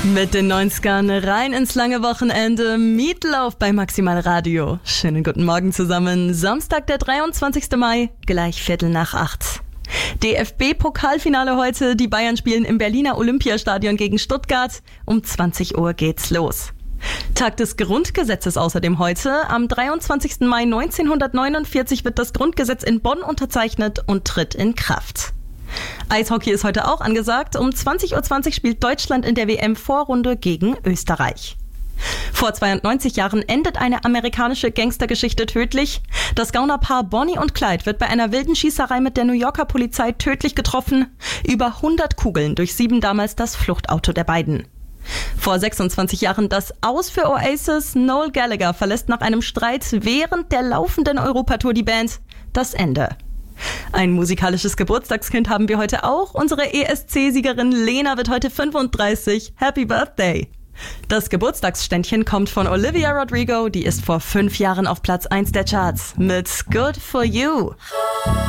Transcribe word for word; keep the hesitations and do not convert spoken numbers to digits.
Mit den neunzigern rein ins lange Wochenende, Meatloaf bei Maximal Radio. Schönen guten Morgen zusammen. Samstag, der dreiundzwanzigsten Mai, gleich Viertel nach acht. D F B-Pokalfinale heute. Die Bayern spielen im Berliner Olympiastadion gegen Stuttgart. Um zwanzig Uhr geht's los. Tag des Grundgesetzes außerdem heute. Am dreiundzwanzigsten Mai neunzehnhundertneunundvierzig wird das Grundgesetz in Bonn unterzeichnet und tritt in Kraft. Eishockey ist heute auch angesagt. Um zwanzig Uhr zwanzig spielt Deutschland in der W M-Vorrunde gegen Österreich. Vor zweiundneunzig Jahren endet eine amerikanische Gangstergeschichte tödlich. Das Gaunerpaar Bonnie und Clyde wird bei einer wilden Schießerei mit der New Yorker Polizei tödlich getroffen. Über hundert Kugeln durchsieben damals das Fluchtauto der beiden. Vor sechsundzwanzig Jahren das Aus für Oasis. Noel Gallagher verlässt nach einem Streit während der laufenden Europatour die Band. Das Ende. Ein musikalisches Geburtstagskind haben wir heute auch. Unsere E S C-Siegerin Lena wird heute fünfunddreißig. Happy Birthday! Das Geburtstagsständchen kommt von Olivia Rodrigo. Die ist vor fünf Jahren auf Platz eins der Charts mit Good For You.